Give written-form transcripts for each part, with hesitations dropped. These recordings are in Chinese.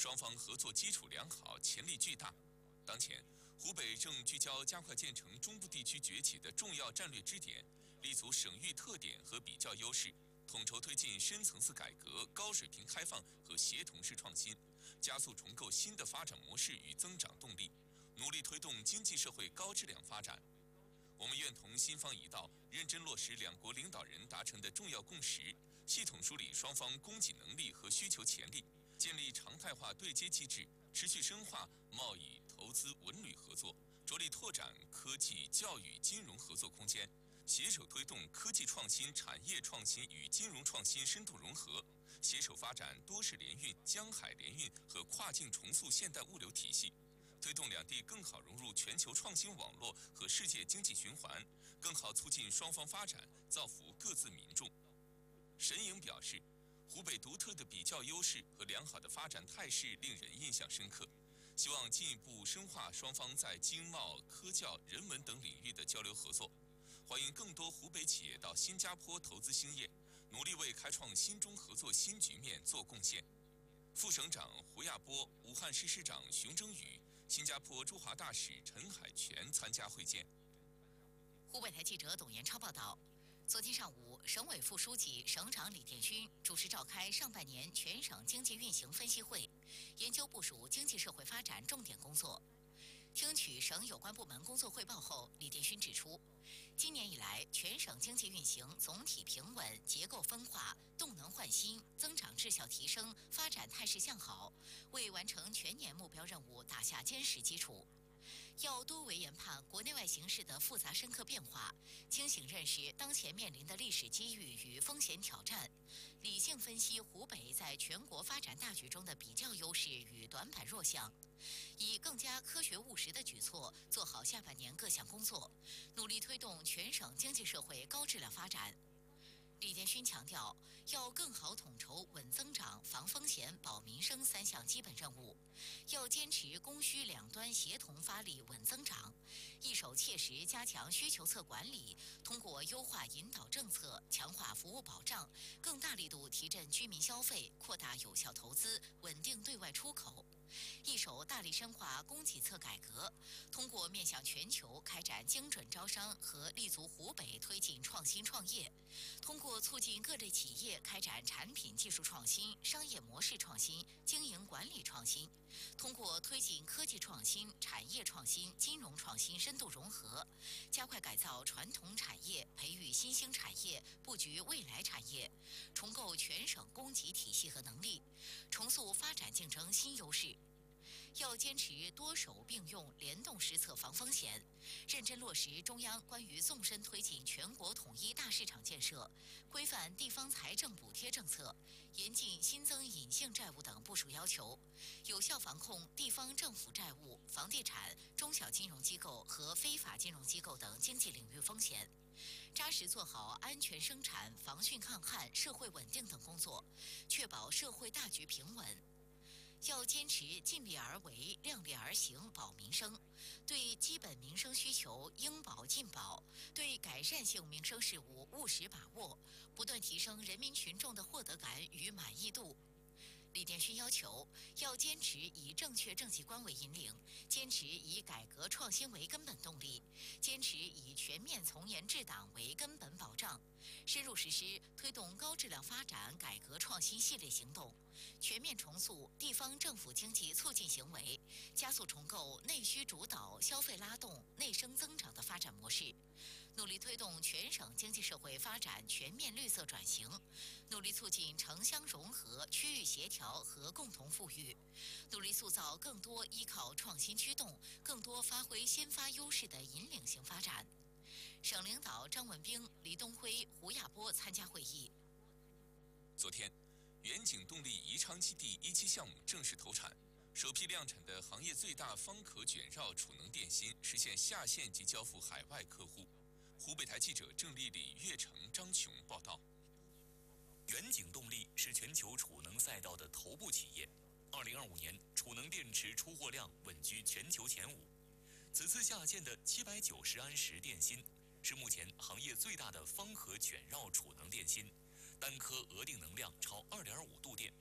双方合作基础良好，潜力巨大。当前，湖北正聚焦加快建成中部地区崛起的重要战略支点，立足省域特点和比较优势，统筹推进深层次改革、高水平开放和协同式创新，加速重构新的发展模式与增长动力，努力推动经济社会高质量发展。我们愿同新方一道，认真落实两国领导人达成的重要共识，系统梳理双方供给能力和需求潜力，建立常态化对接机制，持续深化贸易、投资、文旅合作，着力拓展科技、教育、金融合作空间，携手推动科技创新、产业创新与金融创新深度融合，携手发展多式联运、江海联运和跨境重塑现代物流体系。推动两地更好融入全球创新网络和世界经济循环，更好促进双方发展，造福各自民众。沈颖表示，湖北独特的比较优势和良好的发展态势令人印象深刻，希望进一步深化双方在经贸、科教、人文等领域的交流合作，欢迎更多湖北企业到新加坡投资兴业，努力为开创新中合作新局面做贡献。副省长胡亚波、武汉市市长熊征宇、新加坡驻华大使陈海泉参加会见。 湖北台记者董延超报道。昨天上午，省委副书记、省长李殿勋主持召开上半年全省经济运行分析会，研究部署经济社会发展重点工作。听取省有关部门工作汇报后，李殿勋指出，今年以来，全省经济运行总体平稳，结构分化，动能焕新，增长质效提升，发展态势向好，为完成全年目标任务打下坚实基础。要多维研判国内外形势的复杂深刻变化，清醒认识当前面临的历史机遇与风险挑战，理性分析湖北在全国发展大局中的比较优势与短板弱项，以更加科学务实的举措做好下半年各项工作，努力推动全省经济社会高质量发展。李殿勋强调，要更好统筹稳增长、防风险、保民生三项基本任务，要坚持供需两端协同发力稳增长，一手切实加强需求侧管理，通过优化引导政策、强化服务保障，更大力度提振居民消费，扩大有效投资，稳定对外出口。一手大力深化供给侧改革，通过面向全球开展精准招商和立足湖北推进创新创业，通过促进各类企业开展产品技术创新、商业模式创新、经营管理创新，通过推进科技创新、产业创新、金融创新深度融合，加快改造传统产业，培育新兴产业，布局未来产业，重构全省供给体系和能力，重塑发展竞争新优势。要坚持多手并用、联动施策防风险，认真落实中央关于纵深推进全国统一大市场建设、规范地方财政补贴政策、严禁新增隐性债务等部署要求，有效防控地方政府债务、房地产、中小金融机构和非法金融机构等经济领域风险，扎实做好安全生产、防汛抗旱、社会稳定等工作，确保社会大局平稳。要坚持尽力而为、量力而行保民生，对基本民生需求应保尽保，对改善性民生事务务实把握，不断提升人民群众的获得感与满意度。李殿勋要求，要坚持以正确政绩观为引领，坚持以改革创新为根本动力，坚持以全面从严治党为根本保障，深入实施推动高质量发展改革创新系列行动，全面重塑地方政府经济促进行为，加速重构内需主导、消费拉动、内生增长的发展模式，努力推动全省经济社会发展全面绿色转型，努力促进城乡融合、区域协调和共同富裕，努力塑造更多依靠创新驱动、更多发挥先发优势的引领性发展。省领导张文彬、李东辉、胡亚波参加会议。 昨天，远景动力宜昌基地1期项目正式投产，首批量产的行业最大方壳卷绕储能电芯实现下线及交付海外客户。湖北台记者郑丽丽、岳成、张琼报道。 远景动力是全球储能赛道的头部企业，2025年储能电池出货量稳居全球前5。此次下线的790安时电芯是目前行业最大的方壳卷绕储能电芯，单颗额定能量超2.5度电，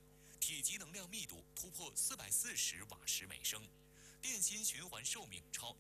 体积能量密度突破440瓦时每升，电芯循环寿命超